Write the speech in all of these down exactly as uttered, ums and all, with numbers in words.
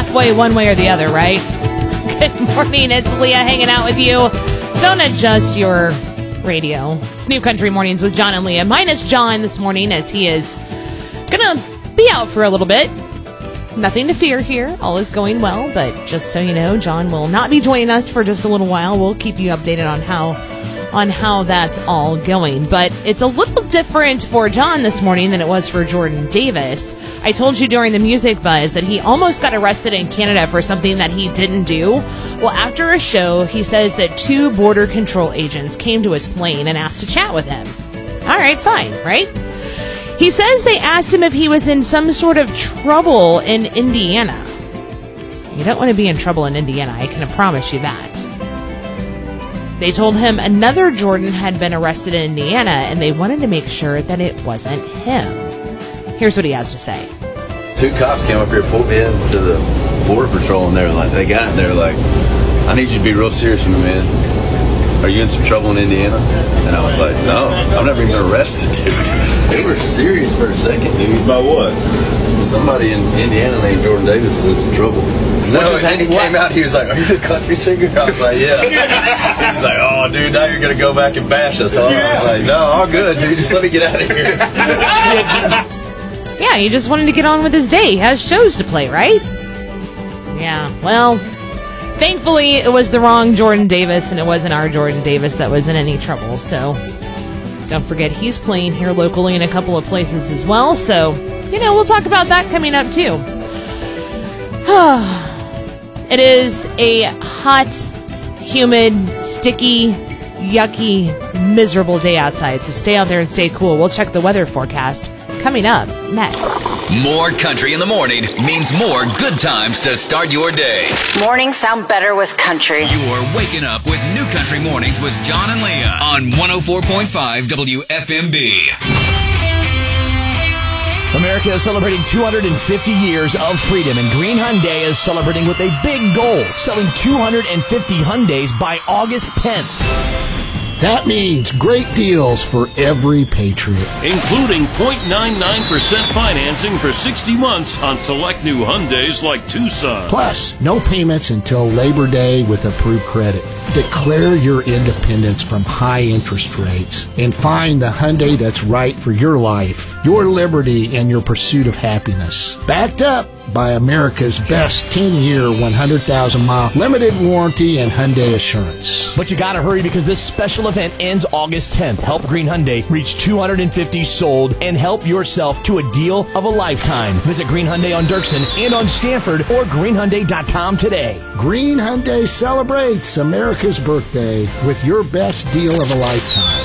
halfway one way or the other, right? Good morning, it's Leah hanging out with you. Don't adjust your radio. It's New Country Mornings with John and Leah. Minus John this morning, as he is going to be out for a little bit. Nothing to fear here. All is going well, but just so you know, John will not be joining us for just a little while. We'll keep you updated on how on how that's all going. But it's a little different for John this morning than it was for Jordan Davis. I told you during the Music Buzz that he almost got arrested in Canada for something that he didn't do. Well, after a show, he says that two border control agents came to his plane and asked to chat with him. All right, fine, right? He says they asked him if he was in some sort of trouble in Indiana. You don't want to be in trouble in Indiana, I can promise you that. They told him another Jordan had been arrested in Indiana, and they wanted to make sure that it wasn't him. Here's what he has to say. Two cops came up here, pulled me into the border patrol, and they were like, they got in there like, I need you to be real serious with me, man. Are you in some trouble in Indiana? And I was like, no, I've never even been arrested, dude. They were serious for a second, dude. About what? Somebody in Indiana named Jordan Davis is in some trouble. No, and he came out, he was like, are you the country singer? I was like, yeah. He was like, oh, dude, now you're going to go back and bash us. Huh? I was like, no, all good, dude. Just let me get out of here. Yeah, he just wanted to get on with his day. He has shows to play, right? Yeah, well, thankfully it was the wrong Jordan Davis, and it wasn't our Jordan Davis that was in any trouble. So don't forget, he's playing here locally in a couple of places as well. So, you know, we'll talk about that coming up too. It is a hot, humid, sticky, yucky, miserable day outside. So stay out there and stay cool. We'll check the weather forecast coming up next. More country in the morning means more good times to start your day. Mornings sound better with country. You're waking up with New Country Mornings with John and Leah on one oh four point five W F M B. America is celebrating two hundred fifty years of freedom, and Green Hyundai is celebrating with a big goal, selling two hundred fifty Hyundais by August tenth. That means great deals for every Patriot. Including zero point nine nine percent financing for sixty months on select new Hyundais like Tucson. Plus, no payments until Labor Day with approved credit. Declare your independence from high interest rates and find the Hyundai that's right for your life, your liberty, and your pursuit of happiness. Backed up by America's best ten-year, one hundred thousand mile limited warranty and Hyundai Assurance. But you gotta hurry because this special event ends August tenth. Help Green Hyundai reach two hundred fifty sold and help yourself to a deal of a lifetime. Visit Green Hyundai on Dirksen and on Stanford or green hyundai dot com today. Green Hyundai celebrates America's birthday with your best deal of a lifetime.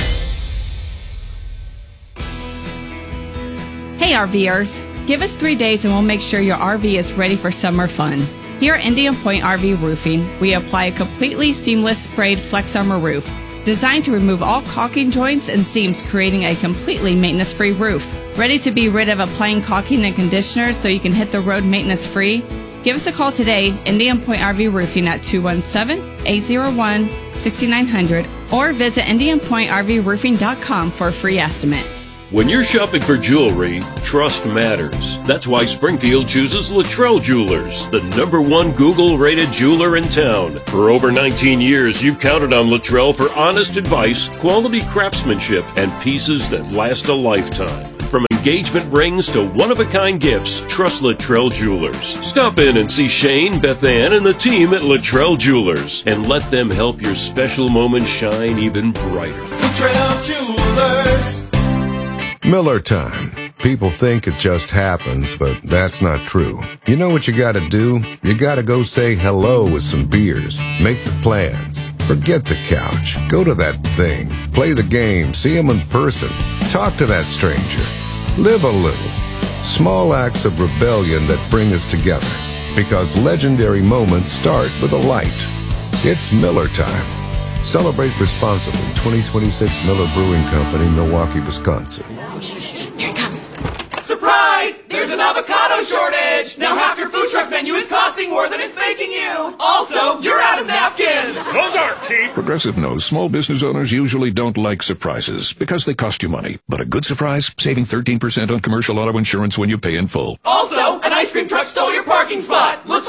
Hey RVers, give us three days and we'll make sure your R V is ready for summer fun. Here at Indian Point R V Roofing, we apply a completely seamless sprayed Flex Armor roof, designed to remove all caulking joints and seams, creating a completely maintenance-free roof. Ready to be rid of applying caulking and conditioner so you can hit the road maintenance-free? Give us a call today, Indian Point R V Roofing at two one seven, eight oh one, six nine zero zero or visit indian point r v roofing dot com for a free estimate. When you're shopping for jewelry, trust matters. That's why Springfield chooses Luttrell Jewelers, the number one Google-rated jeweler in town. For over nineteen years, you've counted on Luttrell for honest advice, quality craftsmanship, and pieces that last a lifetime. From engagement rings to one-of-a-kind gifts, trust Luttrell Jewelers. Stop in and see Shane, Beth Ann, and the team at Luttrell Jewelers, and let them help your special moment shine even brighter. Luttrell Jewelers. Miller time. People think it just happens, but that's not true. You know what you gotta do? You gotta go say hello with some beers. Make the plans. Forget the couch. Go to that thing. Play the game. See him in person. Talk to that stranger. Live a little. Small acts of rebellion that bring us together. Because legendary moments start with a light. It's Miller time. Celebrate responsibly. twenty twenty-six Miller Brewing Company, Milwaukee, Wisconsin. Here it comes. Surprise! There's an avocado shortage! Now half your food truck menu is costing more than it's making you! Also, you're out of napkins! Those aren't cheap! Progressive knows small business owners usually don't like surprises because they cost you money. But a good surprise? Saving thirteen percent on commercial auto insurance when you pay in full. Also, an ice cream truck stole your parking spot! Looks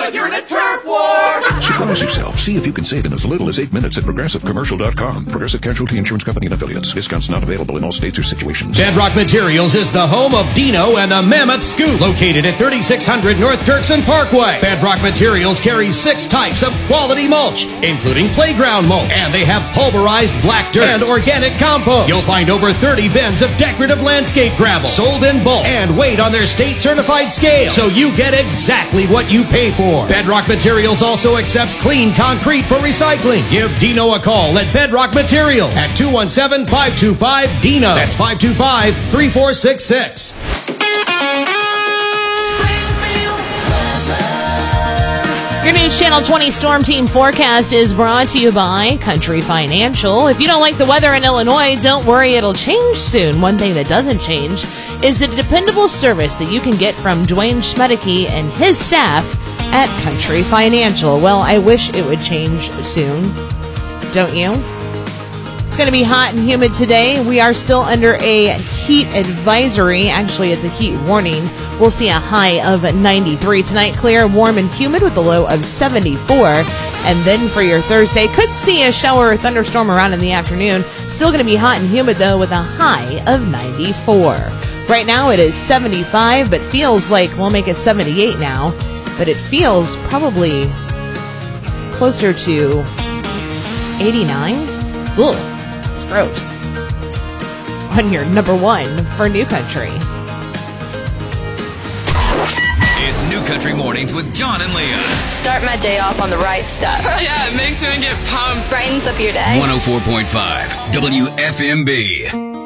like you're in a turf war. Surprise yourself. See if you can save in as little as eight minutes at Progressive Commercial dot com. Progressive Casualty Insurance Company and Affiliates. Discounts not available in all states or situations. Bedrock Materials is the home of Dino and the Mammoth Scoop. Located at thirty-six hundred North Dirksen Parkway. Bedrock Materials carries six types of quality mulch, including playground mulch. And they have pulverized black dirt and organic compost. You'll find over thirty bins of decorative landscape gravel sold in bulk and weighed on their state-certified scale, so you get exactly what you pay for. Bedrock Materials also accepts clean concrete for recycling. Give Dino a call at Bedrock Materials at two one seven, five two five, D I N O. That's five two five, three four six six. Your News Channel twenty Storm Team forecast is brought to you by Country Financial. If you don't like the weather in Illinois, don't worry, it'll change soon. One thing that doesn't change is the dependable service that you can get from Dwayne Schmedeke and his staff at Country Financial. Well, I wish it would change soon, don't you? It's going to be hot and humid today. We are still under a heat advisory. Actually, it's a heat warning. We'll see a high of ninety-three tonight. Clear, warm, and humid with a low of seventy-four. And then for your Thursday, could see a shower or thunderstorm around in the afternoon. Still going to be hot and humid, though, with a high of ninety-four. Right now, it is seventy-five, but feels like we'll make it seventy-eight now. But it feels probably closer to eighty-nine. Ugh. It's gross. On your number one for New Country. It's New Country Mornings with John and Leah. Start my day off on the right stuff. Yeah, it makes me get pumped. Brightens up your day. one oh four point five W F M B.